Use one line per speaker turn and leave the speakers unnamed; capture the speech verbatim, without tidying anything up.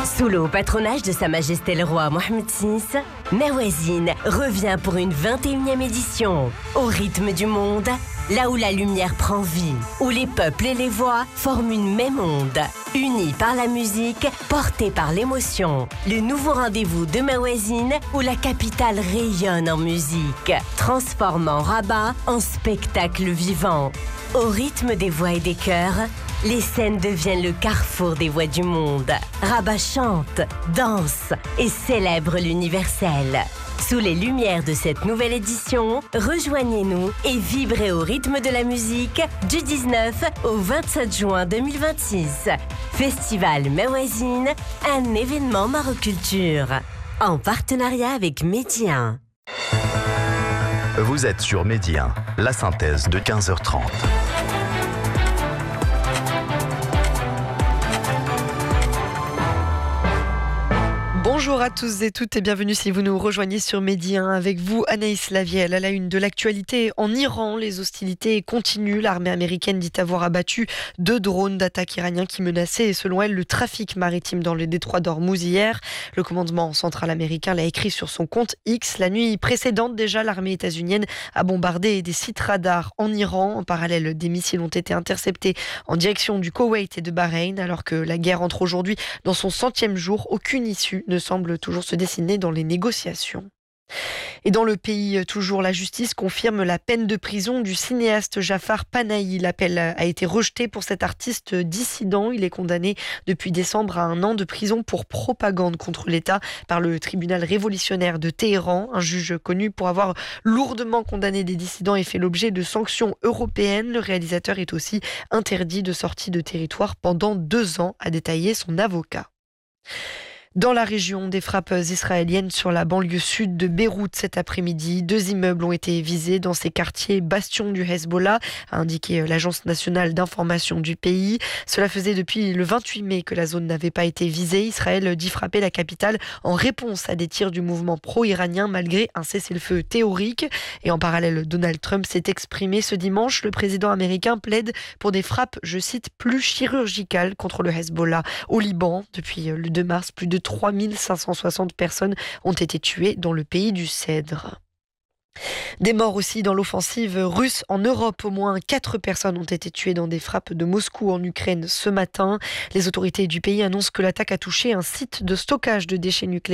Sous le haut patronage de Sa Majesté le Roi Mohammed six, Mawazine revient pour une vingt et unième édition. Au rythme du monde, là où la lumière prend vie, où les peuples et les voix forment une même onde. Unis par la musique, portés par l'émotion. Le nouveau rendez-vous de Mawazine, où la capitale rayonne en musique, transformant Rabat en spectacle vivant. Au rythme des voix et des chœurs, les scènes deviennent le carrefour des voix du monde. Rabat chante, danse et célèbre l'universel. Sous les lumières de cette nouvelle édition, rejoignez-nous et vibrez au rythme de la musique du dix-neuf au vingt-sept juin deux mille vingt-six. Festival Mawazine, un événement Maroculture. En partenariat avec Média.
Vous êtes sur Média, la synthèse de quinze heures trente.
Bonjour à tous et toutes et bienvenue si vous nous rejoignez sur Medi un. Avec vous, Anaïs Lavielle. À la une de l'actualité, en Iran, les hostilités continuent. L'armée américaine dit avoir abattu deux drones d'attaque iraniens qui menaçaient, selon elle, le trafic maritime dans le détroit d'Ormuz hier. Le commandement central américain l'a écrit sur son compte X. La nuit précédente, déjà, l'armée états-unienne a bombardé des sites radars en Iran. En parallèle, des missiles ont été interceptés en direction du Koweït et de Bahreïn. Alors que la guerre entre aujourd'hui dans son centième jour, aucune issue ne semble toujours se dessiner dans les négociations. Et dans le pays, toujours, la justice confirme la peine de prison du cinéaste Jafar Panahi. L'appel a été rejeté pour cet artiste dissident. Il est condamné depuis décembre à un an de prison pour propagande contre l'État par le tribunal révolutionnaire de Téhéran. Un juge connu pour avoir lourdement condamné des dissidents et fait l'objet de sanctions européennes. Le réalisateur est aussi interdit de sortie de territoire pendant deux ans, a détaillé son avocat. Dans la région, des frappes israéliennes sur la banlieue sud de Beyrouth cet après-midi. Deux immeubles ont été visés dans ces quartiers bastions du Hezbollah, a indiqué l'Agence nationale d'information du pays. Cela faisait depuis le vingt-huit mai que la zone n'avait pas été visée. Israël dit frapper la capitale en réponse à des tirs du mouvement pro-iranien malgré un cessez-le-feu théorique. Et en parallèle, Donald Trump s'est exprimé ce dimanche. Le président américain plaide pour des frappes, je cite, plus chirurgicales contre le Hezbollah. Au Liban, depuis le deux mars, plus de trois mille cinq cent soixante personnes ont été tuées dans le pays du Cèdre. Des morts aussi dans l'offensive russe en Europe. Au moins quatre personnes ont été tuées dans des frappes de Moscou en Ukraine ce matin. Les autorités du pays annoncent que l'attaque a touché un site de stockage de déchets nucléaires